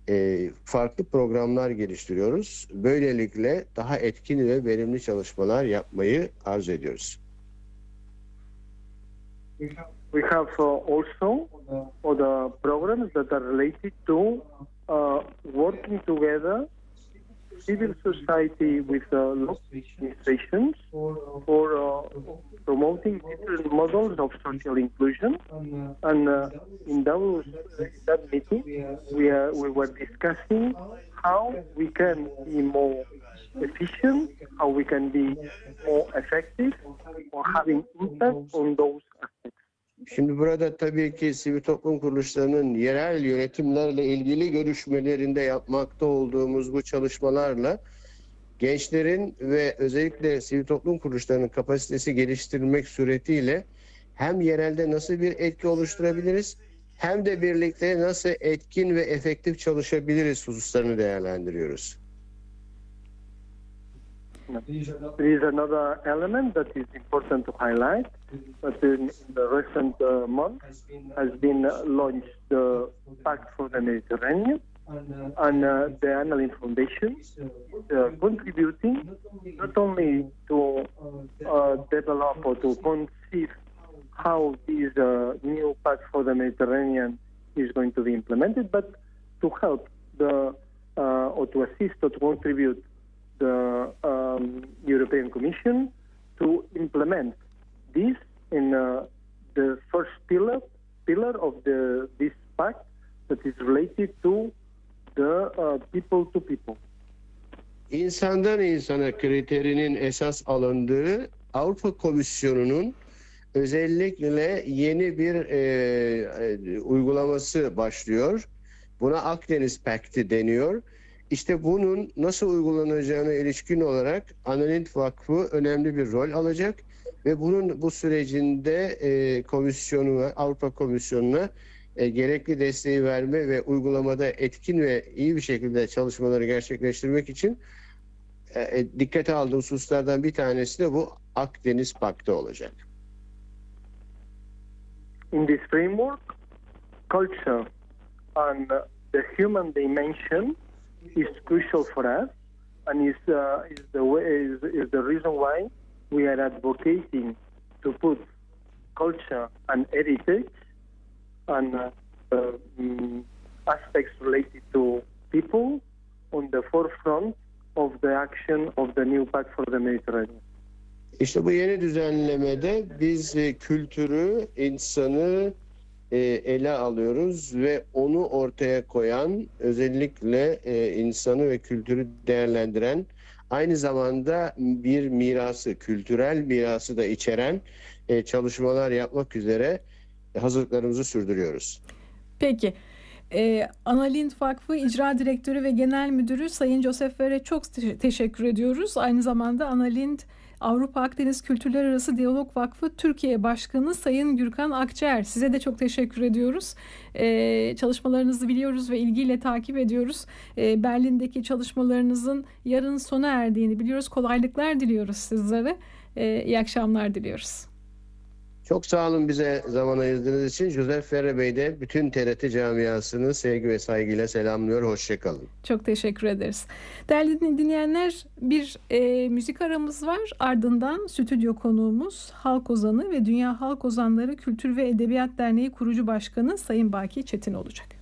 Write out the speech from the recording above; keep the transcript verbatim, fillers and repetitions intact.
e, farklı programlar geliştiriyoruz. Böylelikle daha etkin ve verimli çalışmalar yapmayı arzu ediyoruz. We have uh, also other programs that are related to uh, working together, civil society with uh, local administrations for uh, promoting different models of social inclusion. And uh, in, those, in that meeting, we, uh, we were discussing how we can be more efficient, how we can be more effective, or having impact on those aspects. Şimdi burada tabii ki sivil toplum kuruluşlarının yerel yönetimlerle ilgili görüşmelerinde yapmakta olduğumuz bu çalışmalarla gençlerin ve özellikle sivil toplum kuruluşlarının kapasitesi geliştirmek suretiyle hem yerelde nasıl bir etki oluşturabiliriz hem de birlikte nasıl etkin ve efektif çalışabiliriz hususlarını değerlendiriyoruz. There is another element that is important to highlight, that in the recent uh, month has been launched the Pact for the Mediterranean, and uh, the Annalyn Foundation is uh, contributing not only to uh, develop or to conceive how this uh, new Pact for the Mediterranean is going to be implemented, but to help the uh, or to assist or to contribute the um, European Commission to implement this in uh, the first pillar pillar of the this pact that is related to the uh, people to people. İnsandan insana kriterinin esas alındığı Avrupa Komisyonu'nun özellikle yeni bir e, e, uygulaması başlıyor. Buna Akdeniz Pakti deniyor. İşte bunun nasıl uygulanacağına ilişkin olarak Annalyn Vakfı önemli bir rol alacak ve bunun bu sürecinde e, komisyonuna, Avrupa Komisyonu'na e, gerekli desteği verme ve uygulamada etkin ve iyi bir şekilde çalışmaları gerçekleştirmek için e, dikkate aldığı hususlardan bir tanesi de bu Akdeniz Paktı olacak. In this framework, culture and the human dimension is crucial for us, and is uh, is the way is, is the reason why we are advocating to put culture and heritage and uh, um, aspects related to people on the forefront of the action of the new Pact for the Mediterranean. İşte bu yeni düzenlemede biz e, kültürü, insanı e, ele alıyoruz ve onu ortaya koyan, özellikle e, insanı ve kültürü değerlendiren, aynı zamanda bir mirası, kültürel mirası da içeren e, çalışmalar yapmak üzere hazırlıklarımızı sürdürüyoruz. Peki. Ee, Annalyn Vakfı İcra Direktörü ve Genel Müdürü Sayın Joseph Ver'e çok te- teşekkür ediyoruz. Aynı zamanda Annalyn Avrupa Akdeniz Kültürler Arası Diyalog Vakfı Türkiye Başkanı Sayın Gürkan Akçer, size de çok teşekkür ediyoruz. Ee, çalışmalarınızı biliyoruz ve ilgiyle takip ediyoruz. Ee, Berlin'deki çalışmalarınızın yarın sona erdiğini biliyoruz. Kolaylıklar diliyoruz sizlere. Ee, iyi akşamlar diliyoruz. Çok sağ olun bize zaman ayırdığınız için. Joseph Ferre Bey de bütün T R T camiasını sevgi ve saygıyla selamlıyor. Hoşçakalın. Çok teşekkür ederiz. Değerli dinleyenler, bir e, müzik aramız var. Ardından stüdyo konuğumuz halk ozanı ve Dünya Halk Ozanları Kültür ve Edebiyat Derneği kurucu başkanı Sayın Baki Çetin olacak.